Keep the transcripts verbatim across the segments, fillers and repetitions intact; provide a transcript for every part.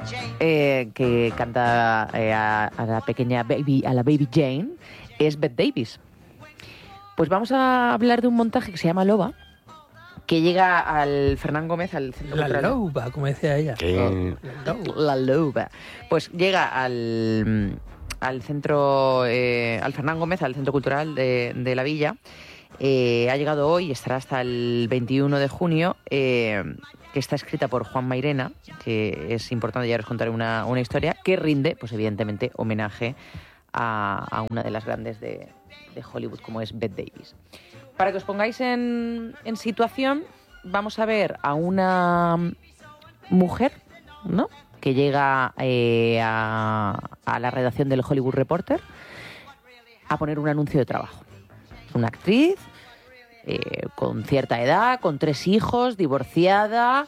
eh, que canta eh, a, a la pequeña baby, a la Baby Jane, es Bette Davis. Pues vamos a hablar de un montaje que se llama Loba, que llega al Fernán Gómez, al centro La cultural. Loba, como decía ella. ¿Qué? La Loba. La Loba. Pues llega al, al centro, eh, al Fernán Gómez, al centro cultural de, de la Villa. Eh, ha llegado hoy, estará hasta el veintiuno de junio, eh, que está escrita por Juan Mairena, que es importante, ya os contaré una, una historia, que rinde, pues evidentemente, homenaje a, a una de las grandes de, de Hollywood, como es Bette Davis. Para que os pongáis en, en situación, vamos a ver a una mujer, ¿no?, que llega eh, a, a la redacción del Hollywood Reporter a poner un anuncio de trabajo. Una actriz eh, con cierta edad, con tres hijos, divorciada,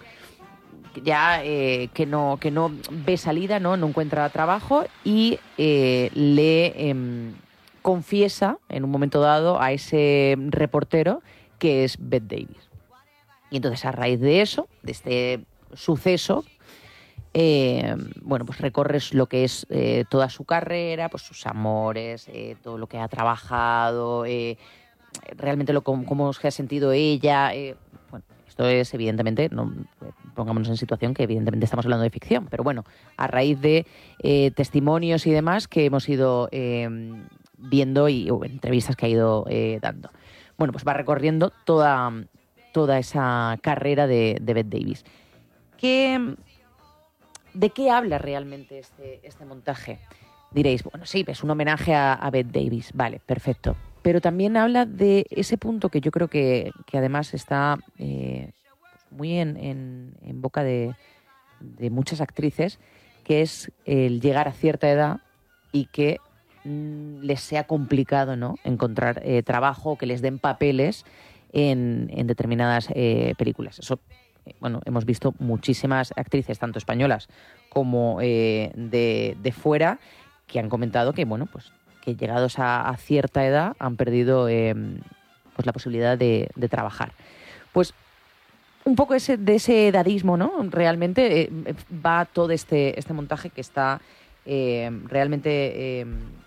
ya eh, que no que no ve salida, no, no encuentra trabajo y eh, le eh, confiesa en un momento dado a ese reportero que es Bette Davis. Y entonces, a raíz de eso, de este suceso, Eh, bueno, pues recorres lo que es eh, toda su carrera, pues sus amores, eh, todo lo que ha trabajado, eh, realmente lo cómo se ha sentido ella. Eh, bueno, esto es evidentemente, no pongámonos en situación que evidentemente estamos hablando de ficción, pero bueno, a raíz de eh, testimonios y demás que hemos ido eh, viendo y o entrevistas que ha ido eh, dando. Bueno, pues va recorriendo toda, toda esa carrera de, de Bette Davis. ¿Qué... ¿De qué habla realmente este, este montaje? Diréis, bueno, sí, es un homenaje a, a Bette Davis, vale, perfecto. Pero también habla de ese punto que yo creo que, que además está eh, muy en, en, en boca de, de muchas actrices, que es el llegar a cierta edad y que mm, les sea complicado, ¿no?, encontrar eh, trabajo, que les den papeles en, en determinadas eh, películas. Eso, bueno, hemos visto muchísimas actrices, tanto españolas como eh, de, de fuera, que han comentado que, bueno, pues que llegados a, a cierta edad han perdido eh, pues la posibilidad de, de trabajar. Pues un poco ese, de ese edadismo, ¿no? Realmente eh, va todo este, este montaje que está eh, realmente eh,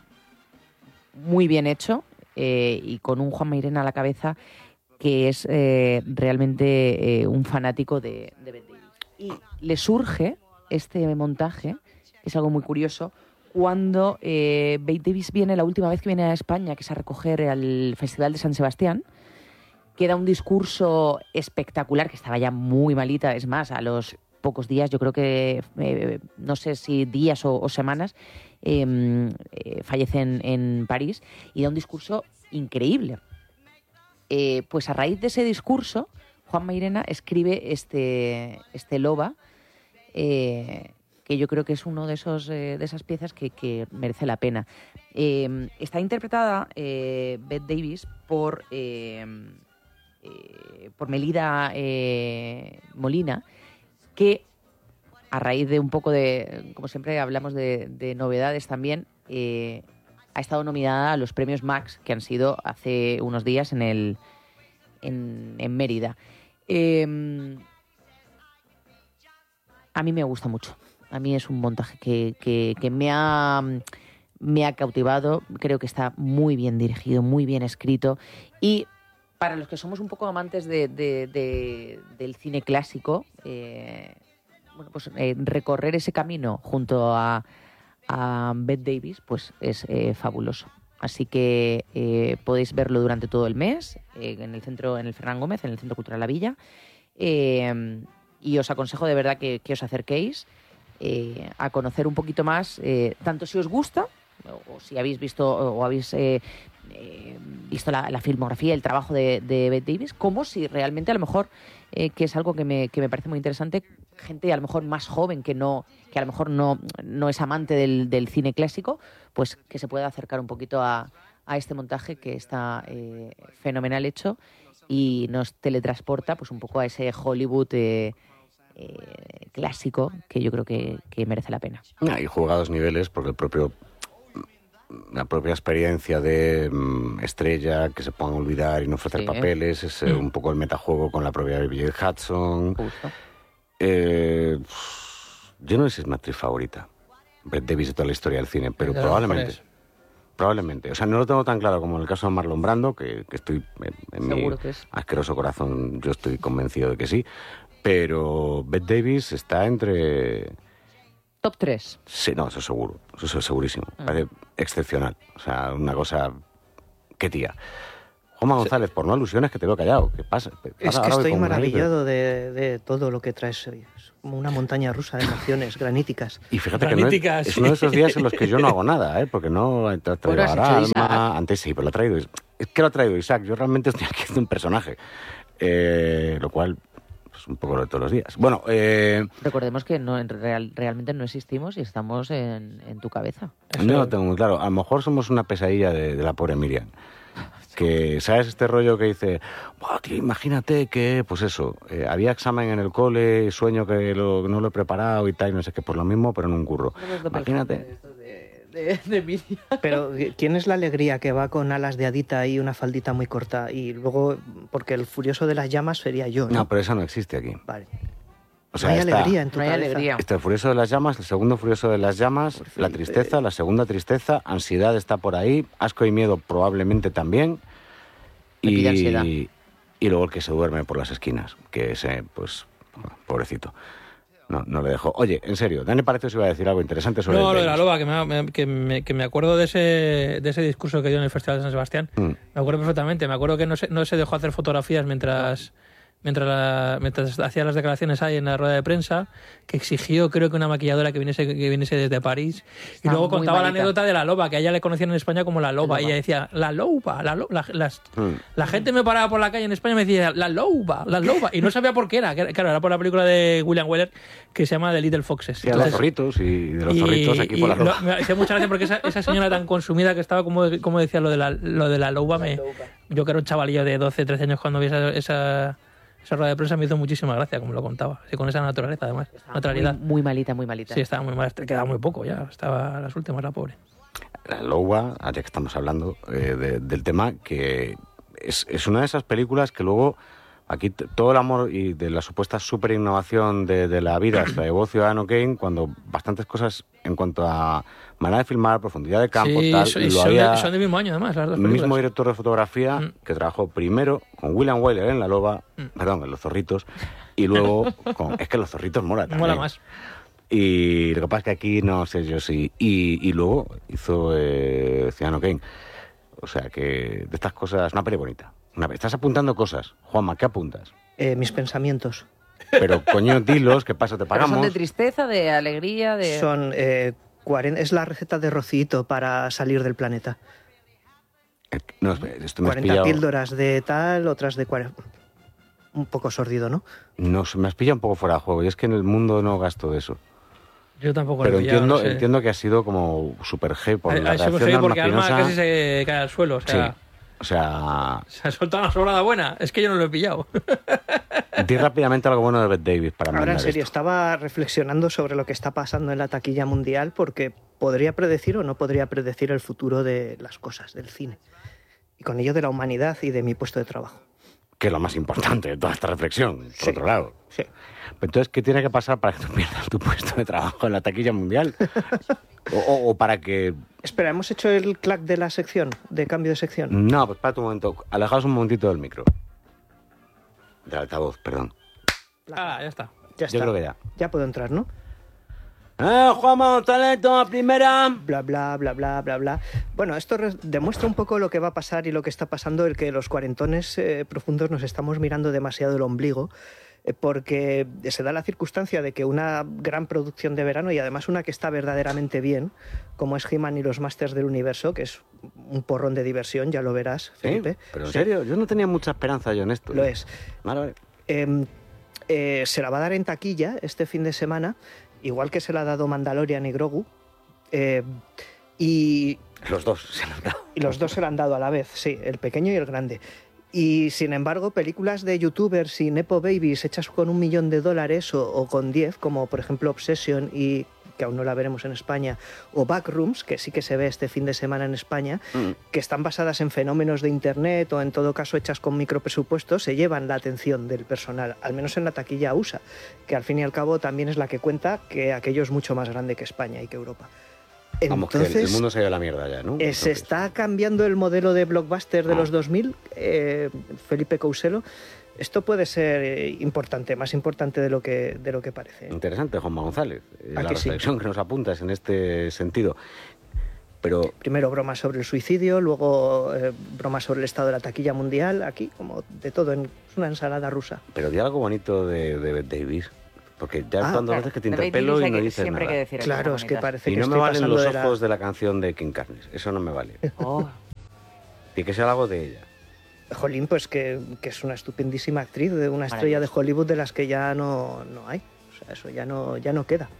muy bien hecho eh, y con un Juan Mairena a la cabeza que es eh, realmente eh, un fanático de, de Bette Davis. Y le surge este montaje, que es algo muy curioso, cuando eh, Bette Davis viene, la última vez que viene a España, que es a recoger al Festival de San Sebastián, que da un discurso espectacular, que estaba ya muy malita, es más, a los pocos días, yo creo que, eh, no sé si días o, o semanas, eh, eh, fallece en, en París, y da un discurso increíble. Eh, pues a raíz de ese discurso, Juan Mairena escribe este, este Loba, eh, que yo creo que es uno de esos eh, de esas piezas que, que merece la pena. Eh, está interpretada eh, Bette Davis por, eh, eh, por Melida eh, Molina, que a raíz de un poco de, como siempre hablamos de, de novedades también, eh, ha estado nominada a los premios Max, que han sido hace unos días en el en, en Mérida. Eh, a mí me gusta mucho. A mí es un montaje que, que, que me ha me ha cautivado. Creo que está muy bien dirigido, muy bien escrito. Y para los que somos un poco amantes de, de, de, del cine clásico, eh, bueno, pues eh, recorrer ese camino junto a a Bette Davis, pues es eh, fabuloso. Así que eh, podéis verlo durante todo el mes eh, en el centro, en el Fernán Gómez, en el Centro Cultural La Villa. Eh, y os aconsejo de verdad que, que os acerquéis eh, a conocer un poquito más, eh, tanto si os gusta, o, o si habéis visto o habéis eh, eh, visto la, la filmografía, el trabajo de, de Bette Davis, como si realmente a lo mejor, eh, que es algo que me, que me parece muy interesante, gente a lo mejor más joven que no que a lo mejor no, no es amante del, del cine clásico, pues que se pueda acercar un poquito a, a este montaje que está eh, fenomenal hecho y nos teletransporta pues un poco a ese Hollywood eh, eh, clásico que yo creo que, que merece la pena. Y juega a dos niveles, porque el propio la propia experiencia de um, estrella, que se puedan olvidar y no ofrecer sí. papeles, es eh, mm. un poco el metajuego con la propia Baby Jane Hudson. Justo. Eh, Yo no sé si es mi actriz favorita, Bette Davis de toda la historia del cine, pero De las probablemente. mejores. Probablemente. O sea, no lo tengo tan claro como en el caso de Marlon Brando, que, que estoy en, en mi Seguro que es. asqueroso corazón, yo estoy convencido de que sí. Pero Bette Davis está entre... Top tres. Sí, no, eso seguro. Eso es segurísimo. Ah. Parece excepcional. O sea, una cosa... ¿Qué tía? Juanma González, por no alusiones, que te veo callado. ¿Qué pasa? Es Pasa que ahora hoy estoy con una maravillado de, de todo lo que traes hoy. Es como una montaña rusa de emociones graníticas. Y fíjate que no es, Graníticas, es sí. uno de esos días en los que yo no hago nada, ¿eh? Porque no he tra- traído Bueno, has ahora hecho Alma, Isaac. antes sí, pero lo ha traído. Is- Es que lo ha traído Isaac. Yo realmente estoy aquí haciendo un personaje. Eh, lo cual, pues un poco lo de todos los días. Bueno, eh, Recordemos que no, en real- realmente no existimos y estamos en, en tu cabeza. Eso- no lo tengo muy claro. A lo mejor somos una pesadilla de, de la pobre Miriam. Que, ¿sabes este rollo que dice, "Buah, tío, imagínate que, pues eso, eh, había examen en el cole, sueño que lo- no lo he preparado y tal, y no sé qué, por lo mismo, pero en un curro. Imagínate. De, de, de Miriam. Pero ¿quién es la alegría que va con alas de hadita y una faldita muy corta? Y luego, porque el furioso de las llamas sería yo, ¿no? No, pero esa no existe aquí. Vale. O sea, no hay está- alegría en tu No hay cabeza. alegría. Está el furioso de las llamas, el segundo furioso de las llamas, la tristeza, la segunda tristeza, ansiedad está por ahí, asco y miedo probablemente también. Me pide Y, ansiedad. y luego el que se duerme por las esquinas, que ese, pues, pobrecito. No, no le dejo. Oye, en serio, Dani Palacios iba a decir algo interesante sobre No, el lo de la Davis. loba, que me, me- que, me, que me acuerdo de ese, de ese discurso que dio en el Festival de San Sebastián. Mm. Me acuerdo perfectamente. Me acuerdo que no se, no se dejó hacer fotografías mientras, mientras, la- mientras hacía las declaraciones ahí en la rueda de prensa, que exigió, creo que una maquilladora que viniese, que viniese desde París. Y Está luego muy contaba la malita. anécdota de la loba, que a ella le conocían en España como la loba. La Y loba. ella decía, la loba, la, lo- la, las- Mm. la gente me paraba por la calle en España y me decía, la loba, la loba. Y no sabía por qué era. que- Claro, era por la película de William Weller que se llama The Little Foxes. Sí, a los Entonces- zorritos y de los y- zorritos aquí y por la lo- loba. me hacía mucha gracia porque esa, esa señora tan consumida que estaba, como, como decía lo de la, lo de la loba, me, yo que era un chavalillo de doce, trece años cuando vi esa, esa, esa rueda de prensa me hizo muchísima gracia, como lo contaba. Así, con esa naturaleza, además. Naturalidad. Muy, muy malita, muy malita. Sí, estaba muy mal, quedaba muy poco ya, estaba a las últimas la pobre. La Loba, ya que estamos hablando eh, de- del tema, que es, es una de esas películas que luego, aquí t- todo el amor y de la supuesta super innovación de, de la vida hasta de voz Ciudadano Kane, cuando bastantes cosas en cuanto a manera de filmar, profundidad de campo, Sí, tal, son, lo son había de- son del mismo año, además, las dos el películas. mismo director de fotografía Mm. que trabajó primero con William Wyler en La Loba, Mm. perdón, en Los Zorritos, y luego con... Es que Los Zorritos mola también. Mola más. Y lo que pasa es que aquí no sé yo si... Y, y luego hizo eh, Ciudadano Kane. O sea que de estas cosas... Una peli bonita. Una, estás apuntando cosas. Juanma, ¿qué apuntas? Eh, mis pensamientos Pero coño, dilos, ¿qué pasa? Te Pero son pagamos. de tristeza, de alegría, de... son... eh, cuaren- es la receta de Rocito para salir del planeta. Eh, No, espera, esto me has cuarenta pillado... píldoras de tal, otras de cuarenta... Un poco sordido, ¿no? No, se me has pillado un poco fuera de juego. Y es que en el mundo no gasto de eso. Yo tampoco Pero lo he pillado, entiendo, no sé. entiendo que ha sido como super G por A- la a eso me reacción de refiero Alma porque Alma Espinosa. casi se cae al suelo. O sea, Sí. O sea, se ha soltado una sobrada buena. Es que yo no lo he pillado. di rápidamente algo bueno de Bette Davis para Ahora, en enmendar serio, esto. estaba reflexionando sobre lo que está pasando en la taquilla mundial porque podría predecir o no podría predecir el futuro de las cosas, del cine. Y con ello de la humanidad y de mi puesto de trabajo. Que es lo más importante de toda esta reflexión, por Sí. otro lado. Sí. Entonces, ¿qué tiene que pasar para que tú pierdas tu puesto de trabajo en la taquilla mundial? o, o- o para que... Espera, ¿hemos hecho el clack de la sección, de cambio de sección? No, pues espérate un momento. Alejaos un momentito del micro. Del altavoz, perdón. Ah, ya está. Ya Yo está. creo que ya. Ya puedo entrar, ¿no? ¡Eh, Juanma González, toma primera! Bla, bla, bla, bla, bla, bla. Bueno, esto re- demuestra un poco lo que va a pasar y lo que está pasando, el que los cuarentones eh, profundos nos estamos mirando demasiado el ombligo, eh, porque se da la circunstancia de que una gran producción de verano, y además una que está verdaderamente bien, como es He-Man y los Masters del Universo, que es un porrón de diversión, ya lo verás, ¿Sí? Felipe. Pero en Sí, serio, yo no tenía mucha esperanza yo en esto. lo ¿eh? es. Vale, vale. Eh, eh, se la va a dar en taquilla este fin de semana, igual que se la ha dado Mandalorian y Grogu. eh, y, Los dos se lo han dado. y los dos se la han dado a la vez, sí, el pequeño y el grande. Y sin embargo, películas de youtubers y nepo babies hechas con un millón de dólares o, o con diez, como por ejemplo Obsession y que aún no la veremos en España, o Backrooms, que sí que se ve este fin de semana en España, mm. que están basadas en fenómenos de Internet o en todo caso hechas con micropresupuestos, se llevan la atención del personal, al menos en la taquilla U S A, que al fin y al cabo también es la que cuenta que aquello es mucho más grande que España y que Europa. Vamos, entonces, que el, el mundo se ha ido a la mierda ya, ¿no? Eh, se está cambiando el modelo de blockbuster de ah. los dos mil, eh, Felipe Couselo. Esto puede ser importante, más importante de lo que, de lo que parece. Interesante, Juanma González, la reflexión sí? que nos apuntas en este sentido. Pero... Primero bromas sobre el suicidio, luego eh, bromas sobre el estado de la taquilla mundial, aquí como de todo, en una ensalada rusa. Pero di algo bonito de, de Davis. Porque ya ah, cuando claro. veces que te interpelo y no dices nada. Que decir claro, es que parece y que no estoy me valen los de ojos la... de la canción de King Carnes. Eso no me vale. Oh. Tiene que ser algo de ella. Jolín, pues que, que es una estupendísima actriz, de una estrella de Hollywood de las que ya no, no hay. O sea, eso ya no, ya no queda.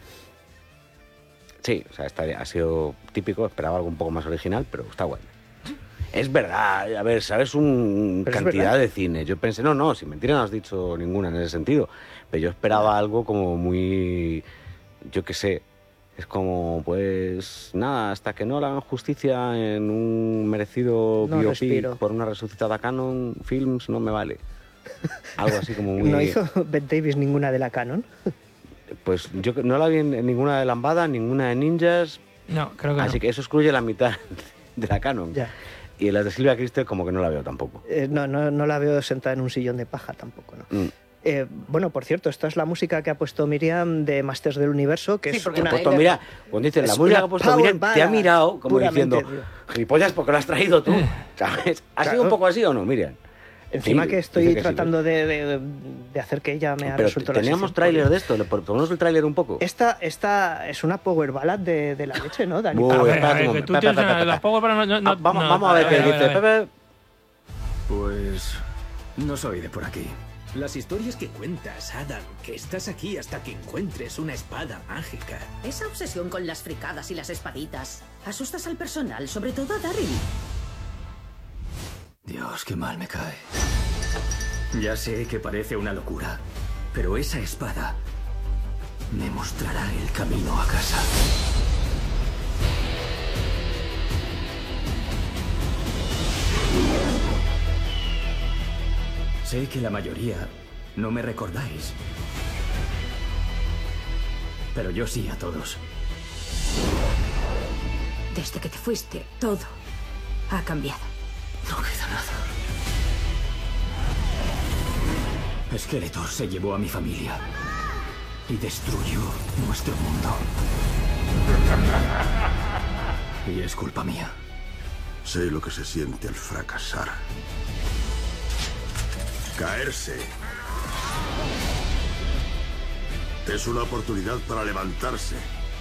Sí, o sea, está, ha sido típico, esperaba algo un poco más original, pero está bueno. Es verdad, a ver, ¿sabes? Una cantidad de cine. Yo pensé, no, no, sin mentira no has dicho ninguna en ese sentido. Pero yo esperaba algo como muy, yo qué sé, es como, pues, nada, hasta que no le hagan justicia en un merecido no biopic respiro. por una resucitada Canon Films, no me vale. Algo así como muy... ¿No hizo Bette Davis ninguna de la Canon? Pues yo no la vi en ninguna de Lambada, ninguna de Ninjas. No, creo que Así no. que eso excluye la mitad de la Canon. Ya. Y en las de Silvia Christel como que no la veo tampoco. Eh, no, no, no la veo sentada en un sillón de paja tampoco, ¿no? Mm. Eh, bueno, por cierto, esta es la música que ha puesto Miriam de Masters del Universo, que sí, es porque una... ha puesto Miriam, cuando dices la música que ha puesto Miriam, te ha mirado como diciendo, gilipollas, ¿por qué lo has traído tú? ¿Sabes? ¿Ha claro. sido un poco así o no, Miriam? Encima sí, que estoy que tratando sí, de, de, de hacer que ella me ha pero resuelto la teníamos tráiler de esto, ¿le ponemos el tráiler un poco? Esta, esta es una power ballad de, de la leche, ¿no, Dani? Uy, a ver, a ver, que tú tienes las power ballad... No, no, ah, vamos, no, vamos a ver qué dice Pepe. Pues no soy de por aquí. Las historias que cuentas, Adam, que estás aquí hasta que encuentres una espada mágica. Esa obsesión con las fricadas y las espaditas. Asustas al personal, sobre todo a Daryl. Dios, qué mal me cae. Ya sé que parece una locura, pero esa espada me mostrará el camino a casa. Sé que la mayoría no me recordáis, pero yo sí a todos. Desde que te fuiste, todo ha cambiado. No queda nada. Skeletor se llevó a mi familia y destruyó nuestro mundo. Y es culpa mía. Sé lo que se siente al fracasar. Caerse es una oportunidad para levantarse.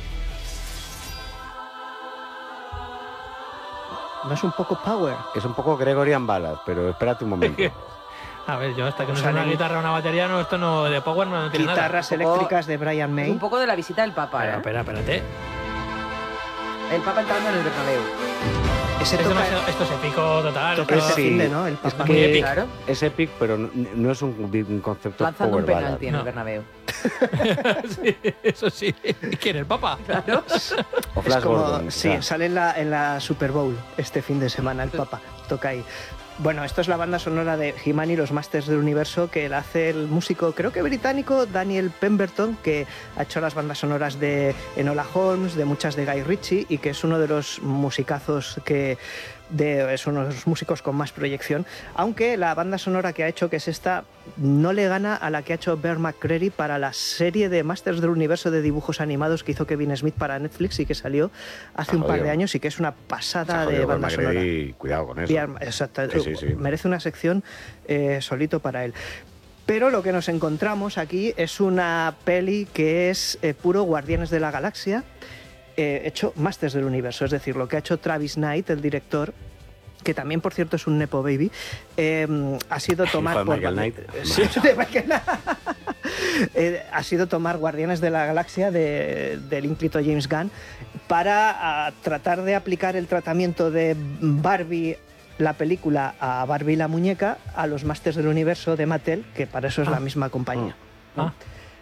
¿No es un poco power? Es un poco Gregorian Ballad, pero espérate un momento. A ver, yo hasta que no sea una guitarra o una batería, no, esto no, de power no, no tiene nada. Guitarras eléctricas de Brian May. Es un poco de la visita del Papa, Espera, ¿eh? espera, espérate. El Papa entrando en el Bernabéu. Ese Esto, toca, es, esto es épico total. toca Esto, ese sí. fin de, ¿no? El Papa. Es muy que épico. Claro. Es epic, pero no, no es un, un concepto Lanzando power un ballad. penalti en No. el Bernabéu. Sí, eso sí. ¿Quién, el Papa? Claro. O Es Flash como, Gordon. sí, o sea, sale en la, en la Super Bowl este fin de semana el Papa. Toca ahí. Bueno, esto es la banda sonora de He-Man y los Masters del Universo, que la hace el músico, creo que británico, Daniel Pemberton, que ha hecho las bandas sonoras de Enola Holmes, de muchas de Guy Ritchie, y que es uno de los musicazos que... De, es uno de los músicos con más proyección, aunque la banda sonora que ha hecho, que es esta, no le gana a la que ha hecho Bear McCreary para la serie de Masters del Universo de dibujos animados que hizo Kevin Smith para Netflix y que salió hace Ah, un par jodido. de años y que es una pasada se ha de jodido banda con sonora. McCready, cuidado con eso. Bear- exacto, Sí, sí, sí. merece una sección eh, solito para él. Pero lo que nos encontramos aquí es una peli que es eh, puro Guardianes de la Galaxia, eh, hecho Masters del Universo, es decir, lo que ha hecho Travis Knight, el director, que también, por cierto, es un nepo baby, eh, ha sido tomar... Hijo de por- Michael Knight. Sí, de Michael Knight. Eh, ha sido tomar Guardianes de la Galaxia de- del ínclito James Gunn para a, tratar de aplicar el tratamiento de Barbie, la película, a Barbie la muñeca, a los Masters del Universo de Mattel, que para eso es Ah. la misma compañía. Ah. Ah,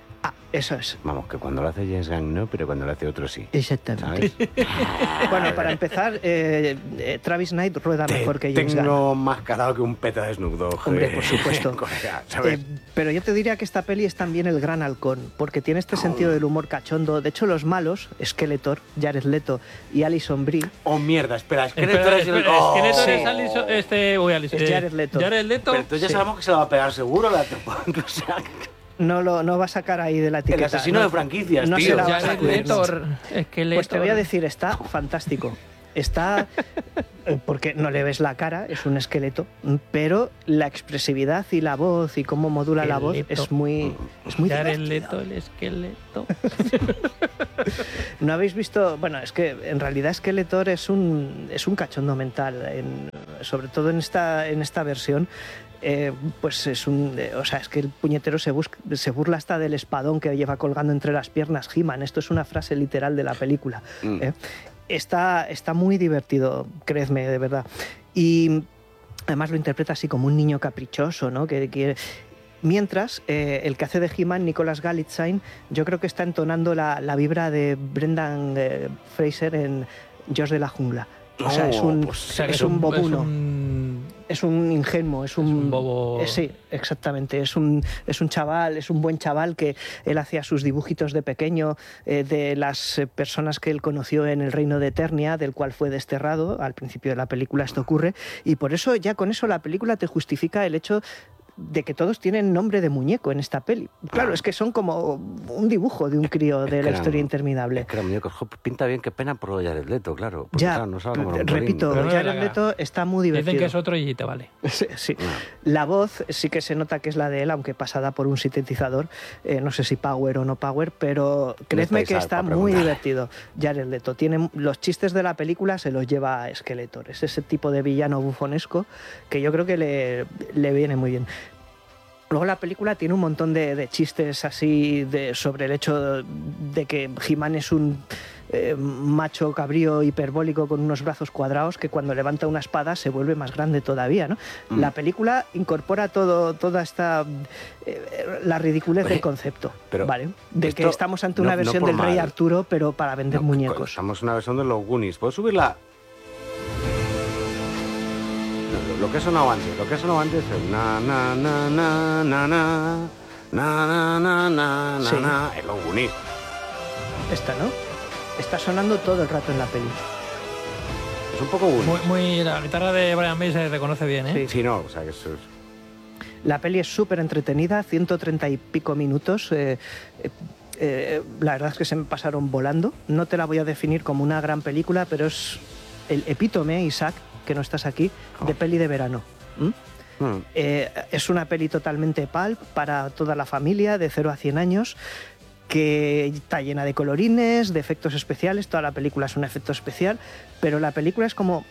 Eso es. Vamos, que cuando lo hace James Gunn no, pero cuando lo hace otro sí. Exactamente. ¿Sabes? Bueno, para empezar, eh, eh, Travis Knight rueda Te mejor que James Gunn. tengo más calado que un peta de Snoop Dogg. Hombre, eh, por supuesto. colega, ¿sabes? Eh, pero yo te diría que esta peli es también el gran halcón, porque tiene este sentido del humor cachondo. De hecho, los malos, Skeletor, Jared Leto y Alison Brie... Oh, mierda, espera, Espera, Skeletor es el... espera, Oh, Skeletor sí. es Alison- este, uy, Alison- Es eh, Jared Leto. Jared Leto. Pero entonces ya Sí. sabemos que se la va a pegar seguro la tropa. O sea, No, lo, no va a sacar ahí de la el etiqueta. asesino no, de franquicias, no tío. se la va a Jared sacudir. Leto, Skeletor. Pues te voy a decir, está fantástico. Está, eh, porque no le ves la cara, es un esqueleto, pero la expresividad y la voz y cómo modula la voz Esqueleto. es muy, es muy Jared divertido. Leto, el esqueleto. ¿No habéis visto? Bueno, es que en realidad Skeletor es un, es un cachondo mental, en- sobre todo en esta, en esta versión. Eh, pues es un... eh, o sea, es que el puñetero se, busca, se burla hasta del espadón que lleva colgando entre las piernas He-Man. Esto es una frase literal de la película. Mm. ¿eh? Está, está muy divertido, creedme, de verdad. Y además lo interpreta así como un niño caprichoso, ¿no? Que quiere... Mientras, eh, el que hace de He-Man, Nicholas Galitzine, yo creo que está entonando la, la vibra de Brendan eh, Fraser en George de la Jungla. O sea, Oh, es un, pues O sea, que es un bobuno. Es un, Es un ingenuo, es un, Es un bobo. eh, sí, exactamente. Es un, es un chaval, es un buen chaval que él hacía sus dibujitos de pequeño eh, de las eh, personas que él conoció en el reino de Eternia, del cual fue desterrado. Al principio de la película esto ocurre. Y por eso, ya con eso, la película te justifica el hecho de que todos tienen nombre de muñeco en esta peli. Claro, es que son como un dibujo de un crío de Es la que historia eran- interminable. Es que era muñeco, jo, pinta bien, qué pena por lo de Jared Leto, claro. Porque, Ya, claro, no sabe cómo lo repito, Pero no le Jared haga. Leto está muy divertido. Dicen que es otro y te vale. Sí, sí. La voz sí que se nota que es la de él, aunque pasada por un sintetizador. Eh, no sé si power o no power, pero creedme estáis que a- está para muy preguntar. divertido. Jared Leto tiene los chistes de la película, se los lleva a Skeletor. Es ese tipo de villano bufonesco que yo creo que le, le viene muy bien. Luego la película tiene un montón de, de chistes así de, sobre el hecho de que He-Man es un eh, macho cabrío hiperbólico con unos brazos cuadrados que cuando levanta una espada se vuelve más grande todavía, ¿no? Mm. La película incorpora todo, toda esta... eh, la ridiculez Oye, del concepto, pero ¿vale? De que esto estamos ante no- una no versión por del Rey mal. Arturo, pero para vender No, muñecos. Estamos en una versión de los Goonies. ¿Puedo subirla? Lo, lo que ha sonado antes, lo que ha sonado antes es na na na na na na na na na na na Sí. na en los Goonies. Esta, ¿no? Está sonando todo el rato en la peli. Es un poco Goonies. Muy, muy, la guitarra de Brian May se reconoce bien, ¿eh? Sí. Sí, no, o sea que eso es... La peli es súper entretenida, ciento treinta y pico minutos. eh, eh, eh, la verdad es que se me pasaron volando. No te la voy a definir como una gran película, pero es el epítome, Isaac, que no estás aquí, de peli de verano. ¿Mm? Mm. Eh, es una peli totalmente pulp para toda la familia, de cero a cien años, que está llena de colorines, de efectos especiales. Toda la película es un efecto especial, pero la película es como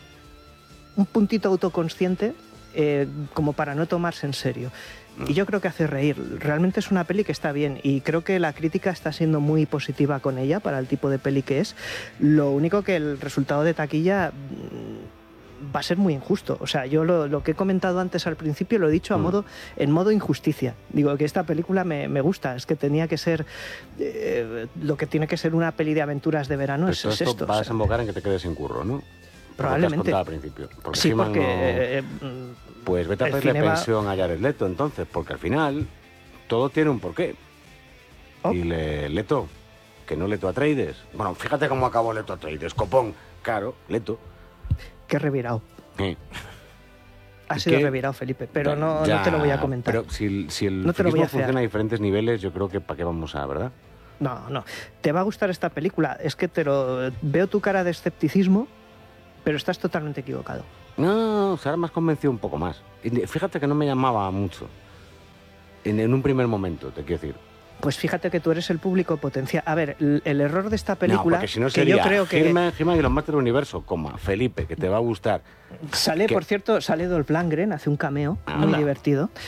un puntito autoconsciente, eh, como para no tomarse en serio. Y yo creo que hace reír. Realmente es una peli que está bien y creo que la crítica está siendo muy positiva con ella para el tipo de peli que es. Lo único que el resultado de taquilla mm, va a ser muy injusto. O sea, yo lo, lo que he comentado antes al principio lo he dicho a Mm. modo, en modo injusticia. Digo que esta película me, me gusta. Es que tenía que ser eh, lo que tiene que ser una peli de aventuras de verano. Pero Es, todo es esto esto. va a o sea. desembocar en que te quedes sin curro, ¿no? Por lo que has Probablemente. contado al principio. Porque Sí, He-Man porque... no- eh, mm, Pues vete a el pedirle cine va- pensión a Jared Leto entonces, porque al final todo tiene un porqué. Oh. Y le, Leto, que no Leto Atreides. Bueno, fíjate cómo acabó Leto Atreides, copón. Claro, Leto. qué revirado. Eh, Ha Es sido que- revirado, Felipe, pero no, ya, no te lo voy a comentar. Pero si, si el No te lo voy friquismo a afear. funciona a diferentes niveles, yo creo que para qué vamos a, ¿verdad? No, no. Te va a gustar esta película. Es que te lo veo tu cara de escepticismo, pero estás totalmente equivocado. No, o sea, ahora me has convencido un poco más. Y fíjate que no me llamaba mucho. En, en un primer momento, te quiero decir. Pues fíjate que tú eres el público potencial. A ver, el, el error de esta No, película, porque si no que sería yo creo que He-Man, He-Man y los Masters del Universo, coma, Felipe, que te va a gustar. sale, que- por cierto, sale Dolph Lundgren, hace un cameo Ah, muy anda. divertido.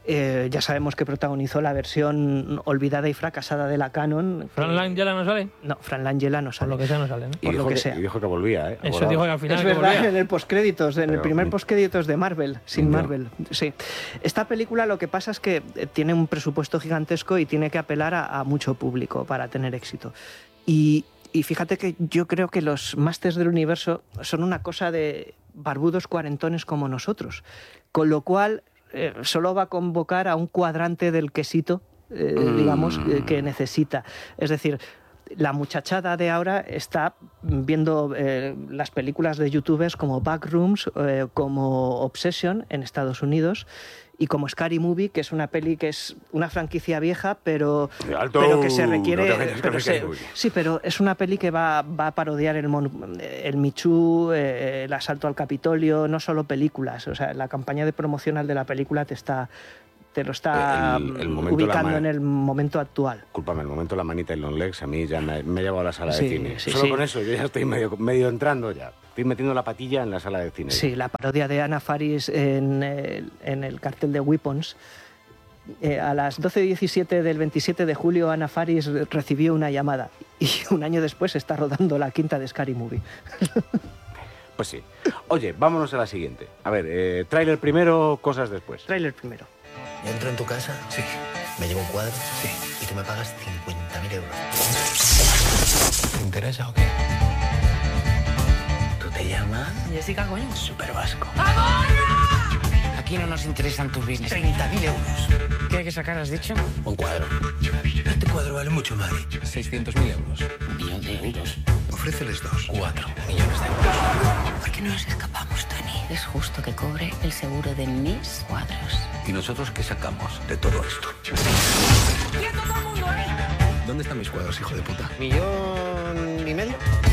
Eh, ya sabemos que protagonizó la versión olvidada y fracasada de la Canon. ¿Fran Langella no sale? No, Fran Langella no sale. Por lo que sea no sale, ¿no? Y Por dijo, lo que que, sea. y dijo que volvía, ¿eh? Eso dijo que al final Es que verdad, volvía. en el postcréditos, en Pero, el primer mm. postcréditos de Marvel, sin Ya. Marvel, sí. Esta película lo que pasa es que eh, tiene un presupuesto gigantesco y tiene que apelar a, a mucho público para tener éxito. Y, y fíjate que yo creo que los Masters del Universo son una cosa de barbudos cuarentones como nosotros, con lo cual eh, solo va a convocar a un cuadrante del quesito, eh, Mm. digamos, eh, que necesita. Es decir, la muchachada de ahora está viendo eh, las películas de youtubers como Backrooms, eh, como Obsession en Estados Unidos y como Scary Movie, que es una peli que es una franquicia vieja, pero, ¡Alto! pero que se requiere... No te metas con pero Scary se- Movie. sí, pero es una peli que va, va a parodiar el, mon- el Michu, eh, el asalto al Capitolio, no solo películas. O sea, la campaña de promocional de la película te está... te lo está El- el momento de la ubicando ma- en el momento actual. Discúlpame, el momento de la manita y long legs a mí ya me, me ha llevado a la sala Sí, de cine. sí, Solo sí. con eso yo ya estoy medio, medio entrando ya. Estoy metiendo la patilla en la sala de cine. Sí, la parodia de Anna Faris en el, en el cartel de Weapons. Eh, a las doce diecisiete del veintisiete de julio, Anna Faris recibió una llamada y un año después está rodando la quinta de Scary Movie. Pues sí. Oye, vámonos a la siguiente. A ver, eh, tráiler primero, cosas después. Tráiler primero. ¿Entro en tu casa? Sí. ¿Me llevo un cuadro? Sí. Y tú me pagas cincuenta mil euros. ¿Te interesa o qué? ¿Tú te llamas? Jessica, coño. Super Vasco. Aquí no nos interesan tus bienes. treinta mil euros. ¿Qué hay que sacar, has dicho? Un cuadro. Este cuadro vale mucho, Mari. seiscientos mil euros. Un millón de euros. Ofréceles dos. Cuatro millones de euros. ¿Por qué no nos escapamos, Tony? Es justo que cobre el seguro de mis cuadros. ¿Y nosotros qué sacamos de todo esto? ¿Dónde están mis cuadros, hijo de puta? ¿Millón y medio?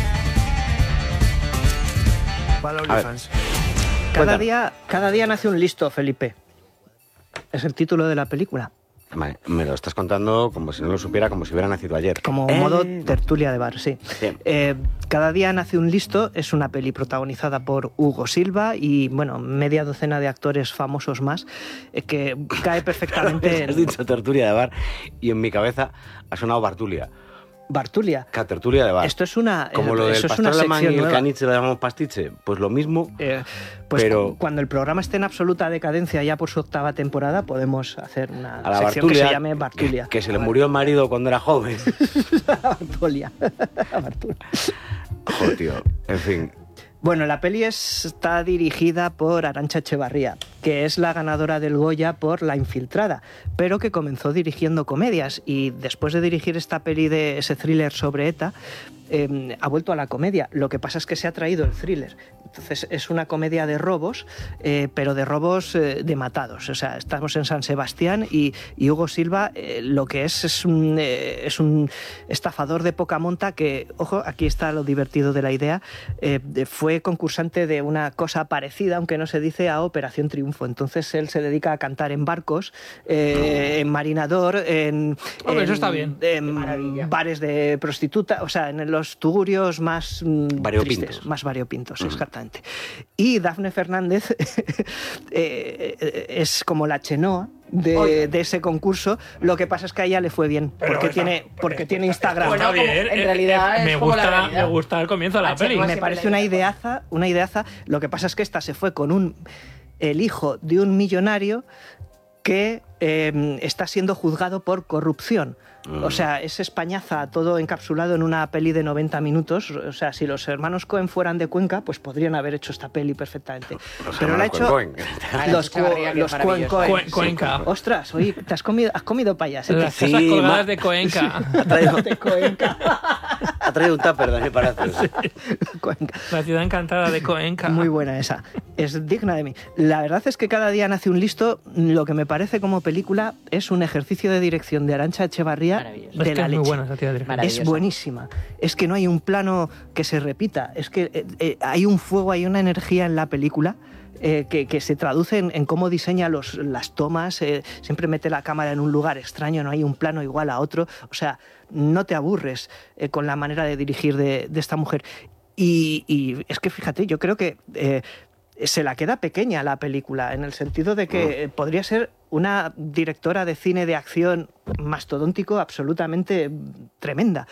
Para A ver. OnlyFans. Cada Cuéntanos. día, cada día nace un listo, Felipe. Es el título de la película. Vale, me lo estás contando como si no lo supiera, como si hubiera nacido ayer. Como Eh, modo tertulia de bar, sí. Bien. Eh, Cada día nace un listo es una peli protagonizada por Hugo Silva y, bueno, media docena de actores famosos más, eh, que cae perfectamente Has en dicho tertulia de bar y en mi cabeza ha sonado Bartulia. Bartulia. Ca- tertulia de bar. Esto es una, Como eh, lo del eso es pastor una alemán y sección el nueva. caniche lo llamamos pastiche. Pues lo mismo. Eh, pues Pero- cu- cuando el programa esté en absoluta decadencia ya por su octava temporada, podemos hacer una A la sección Bartulia, que se llame Bartulia. Que, que se le murió el marido cuando era joven. Bartulia. Bartulia. Joder, tío. En fin. Bueno, la peli es- está dirigida por Arantxa Echevarría, que es la ganadora del Goya por La Infiltrada, pero que comenzó dirigiendo comedias y después de dirigir esta peli de ese thriller sobre ETA, eh, ha vuelto a la comedia. Lo que pasa es que se ha traído el thriller. Entonces es una comedia de robos, eh, pero de robos eh, de matados. O sea, estamos en San Sebastián y, y Hugo Silva eh, lo que es es un, eh, es un estafador de poca monta que, ojo, aquí está lo divertido de la idea, eh, de- fue concursante de una cosa parecida, aunque no se dice, a Operación Triunfo. Entonces él se dedica a cantar en barcos, eh, en marinador, en, Hombre, en- eso está bien. en bares de prostituta, o sea, en los tugurios más mm, Variopintos. tristes, más variopintos, exactamente. Y Dafne Fernández eh, eh, es como la Chenoa de, de ese concurso. Lo que pasa es que a ella le fue bien, porque tiene, porque tiene Instagram. Está bien, en eh, realidad eh, es me como la gusta, realidad. me gusta el comienzo de la H, peli. no Me siempre parece la una idea. ideaza, una ideaza. Lo que pasa es que esta se fue con un el hijo de un millonario que eh, está siendo juzgado por corrupción. O sea, es Españaza todo encapsulado en una peli de noventa minutos. O sea, si los hermanos Coen fueran de Cuenca, pues podrían haber hecho esta peli perfectamente. Los Pero la ha hermanos hecho Coen. los, Arantxa Echevarría, Co- que los es Coen maravilloso. Coen. Cuen- Cuenca. Ostras, oye, te has comido, has comido payas. ¿eh? Las Sí, casas colgadas ma- de Coenca. Ha traído, De Cuenca. ha traído un tupper, Dani Palacios. Cuenca. La ciudad encantada de Coenca. Muy buena esa. Es digna de mí. La verdad es que cada día nace un listo. Lo que me parece como película es un ejercicio de dirección de Arantxa Echevarría Maravilloso. de Es que la es leche. muy buena esa ciudad de dirección. Maravilloso. Es buenísima. Es que no hay un plano que se repita. Es que eh, eh, hay un fuego, hay una energía en la película. eh, que, que se traduce en, en cómo diseña los, las tomas, eh, siempre mete la cámara en un lugar extraño, no hay un plano igual a otro, o sea, no te aburres eh, con la manera de dirigir de, de esta mujer. Y, y es que fíjate, yo creo que eh, se la queda pequeña la película, en el sentido de que podría ser una directora de cine de acción mastodóntico absolutamente tremenda,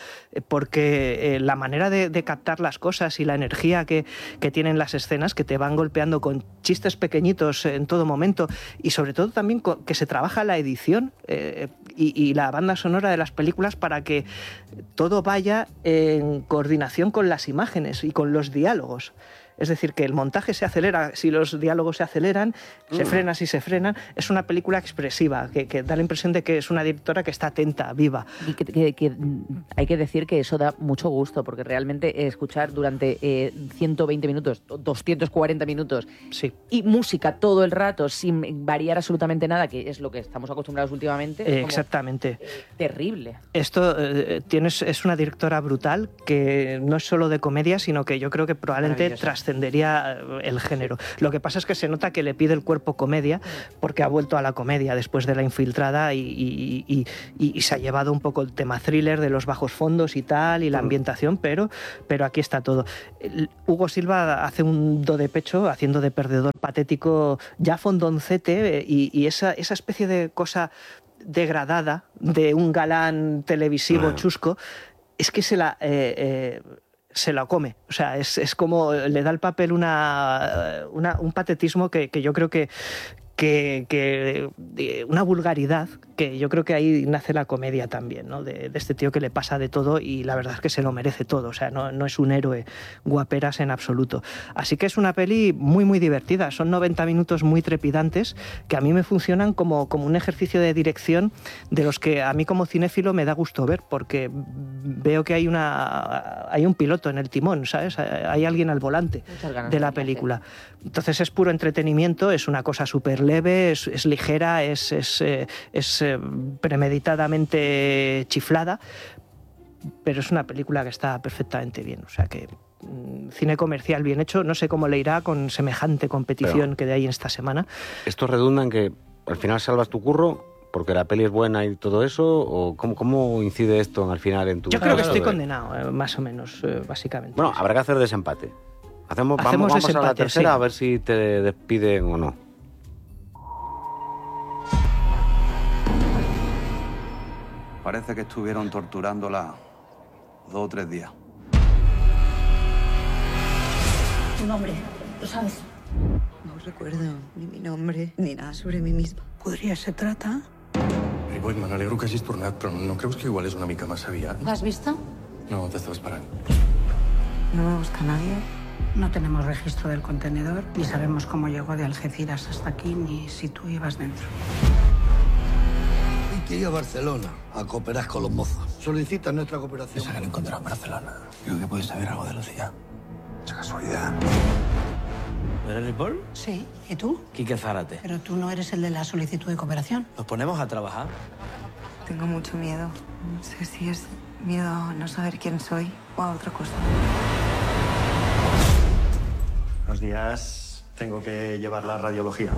porque la manera de, de captar las cosas y la energía que, que tienen las escenas, que te van golpeando con chistes pequeñitos en todo momento, y sobre todo también con, que se trabaja la edición eh, y, y la banda sonora de las películas para que todo vaya en coordinación con las imágenes y con los diálogos. Es decir, que el montaje se acelera si los diálogos se aceleran, se frena si se frenan. Es una película expresiva, que, que da la impresión de que es una directora que está atenta, viva. Y que, que, que hay que decir que eso da mucho gusto, porque realmente escuchar durante eh, ciento veinte minutos, doscientos cuarenta minutos, sí, y música todo el rato, sin variar absolutamente nada, que es lo que estamos acostumbrados últimamente, eh, es exactamente. Como, eh, terrible. Esto eh, tienes, es una directora brutal, que no es solo de comedia, sino que yo creo que probablemente trascendería el género. Lo que pasa es que se nota que le pide el cuerpo comedia, porque ha vuelto a la comedia después de La Infiltrada y, y, y, y, y se ha llevado un poco el tema thriller de los bajos fondos y tal, y la ambientación, pero, pero aquí está todo. Hugo Silva hace un do de pecho haciendo de perdedor patético ya fondoncete, y, y esa, esa especie de cosa degradada de un galán televisivo Bueno. chusco, es que se la... Eh, eh, se la come, o sea, es, es como le da al papel una, una, un patetismo que, que yo creo que, que, que una vulgaridad, que yo creo que ahí nace la comedia también, ¿no? De, de este tío que le pasa de todo, y la verdad es que se lo merece todo, o sea, no, no es un héroe guaperas en absoluto. Así que es una peli muy muy divertida, son noventa minutos muy trepidantes que a mí me funcionan como, como un ejercicio de dirección de los que a mí como cinéfilo me da gusto ver, porque veo que hay una hay un piloto en el timón, ¿sabes? Hay alguien al volante de la película. Entonces es puro entretenimiento, es una cosa súper leve, es, es ligera, es, es, eh, es eh, premeditadamente chiflada, pero es una película que está perfectamente bien. O sea que mm, cine comercial bien hecho, no sé cómo le irá con semejante competición pero que de ahí en esta semana. ¿Esto redunda en que al final salvas tu curro porque la peli es buena y todo eso? ¿O cómo, cómo incide esto al final en tu... Yo creo que estoy condenado, eh, más o menos, eh, básicamente. Bueno, habrá que hacer desempate. Hacemos, Hacemos vamos vamos desempate, a la tercera, sí. A ver si te despiden o no. Parece que estuvieron torturándola dos o tres días. Tu nombre, ¿lo sabes? No recuerdo ni mi nombre ni nada sobre mí misma. Podria ser trata? Ripoll, me n'alegro que hagis tornat, però no creus que igual és una mica massa aviat? ¿Lo has visto? No, t'estava esperant. No me busca nadie. No tenemos registro del contenedor, ni sabemos cómo llegó de Algeciras hasta aquí, ni si tú ibas dentro. Hay que ir a Barcelona a cooperar con los mozos. Solicitan nuestra cooperación. Se han encontrado en Barcelona. Creo que puedes saber algo de Lucía. Mucha casualidad. ¿Eres Ripoll? Sí, ¿y tú? Quique Zárate. Pero tú no eres el de la solicitud de cooperación. ¿Nos ponemos a trabajar? Tengo mucho miedo. No sé si es miedo a no saber quién soy o a otra cosa. Buenos días. Tengo que llevar la radiología.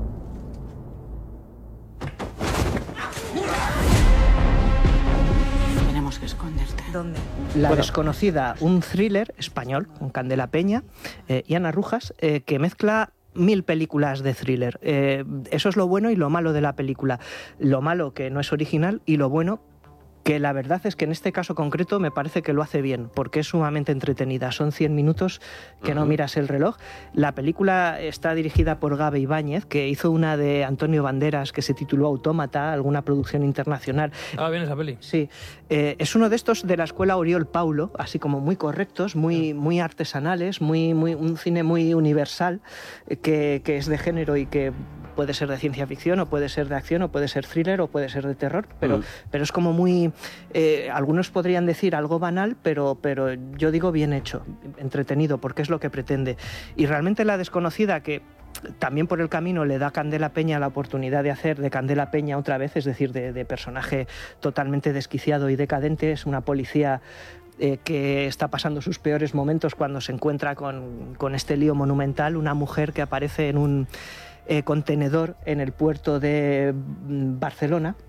Tenemos que esconderte. ¿Dónde? La Bueno. Desconocida, un thriller español con Candela Peña eh, y Ana Rujas, eh, que mezcla mil películas de thriller. Eh, eso es lo bueno y lo malo de la película. Lo malo que no es original, y lo bueno que la verdad es que en este caso concreto me parece que lo hace bien, porque es sumamente entretenida. Son cien minutos que no miras el reloj. La película está dirigida por Gabe Ibáñez, que hizo una de Antonio Banderas que se tituló Autómata, alguna producción internacional. Ah, bien esa peli. Sí. Eh, es uno de estos de la escuela Oriol Paulo, así como muy correctos, muy, muy artesanales, muy, muy, un cine muy universal, eh, que, que es de género y que puede ser de ciencia ficción, o puede ser de acción, o puede ser thriller, o puede ser de terror, pero, mm. pero es como muy... Eh, algunos podrían decir algo banal, pero, pero yo digo bien hecho, entretenido, porque es lo que pretende. Y realmente La Desconocida, que también por el camino le da a Candela Peña la oportunidad de hacer de Candela Peña otra vez, es decir, de, de personaje totalmente desquiciado y decadente, es una policía eh, que está pasando sus peores momentos cuando se encuentra con, con este lío monumental, una mujer que aparece en un eh, contenedor en el puerto de Barcelona,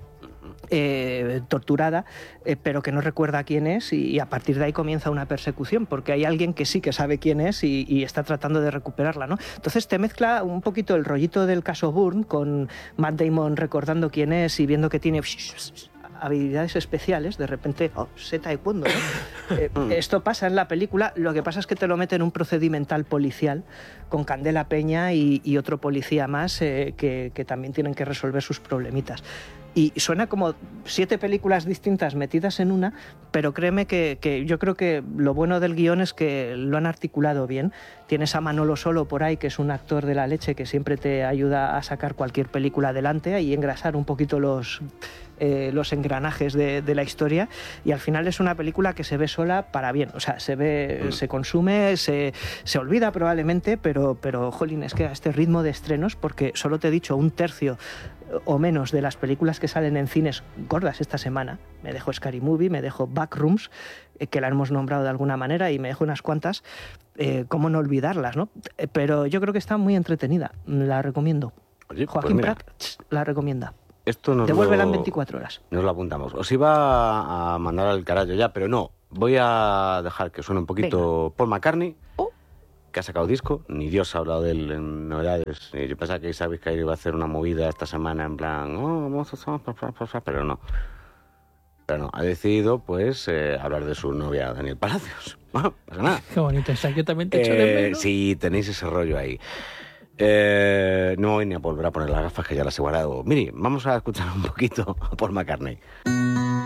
eh, torturada, eh, pero que no recuerda quién es, y, y a partir de ahí comienza una persecución, porque hay alguien que sí que sabe quién es y, y está tratando de recuperarla, ¿no? Entonces te mezcla un poquito el rollito del caso Bourne, con Matt Damon recordando quién es y viendo que tiene habilidades especiales, de repente, oh, sé taekwondo, ¿no? eh, esto pasa en la película, lo que pasa es que te lo mete en un procedimental policial con Candela Peña y, y otro policía más eh, que, que también tienen que resolver sus problemitas. Y suena como siete películas distintas metidas en una, pero créeme que, que yo creo que lo bueno del guión es que lo han articulado bien. Tienes a Manolo Solo por ahí, que es un actor de la leche que siempre te ayuda a sacar cualquier película adelante y engrasar un poquito los, eh, los engranajes de, de la historia. Y al final es una película que se ve sola para bien. O sea, se ve, se consume, se, se olvida probablemente, pero, pero jolín, es que a este ritmo de estrenos, porque solo te he dicho un tercio o menos de las películas que salen en cines gordas esta semana, me dejo Scary Movie, me dejo Backrooms, eh, que la hemos nombrado de alguna manera, y me dejo unas cuantas, eh, cómo no olvidarlas, ¿no? Eh, pero yo creo que está muy entretenida, la recomiendo. Oye, Joaquín pues Prat la recomienda. Esto nos Devuélvela lo, en veinticuatro horas. Nos lo apuntamos. Os iba a mandar al carajo ya, pero no. Voy a dejar que suene un poquito Venga. Paul McCartney, oh. que ha sacado disco. Ni Dios ha hablado de él en novedades. Yo pensaba que Isaac Vizcaíno iba a hacer una movida esta semana en plan, oh, vamos a... pero no. Pero no, ha decidido, pues, eh, hablar de su novia Daniel Palacios. No pasa nada. Qué bonito, Isaac, yo también te echo eh, de menos. Sí, tenéis ese rollo ahí. Eh, no voy ni a volver a poner las gafas, que ya las he guardado. Miri, vamos a escuchar un poquito a Paul McCartney.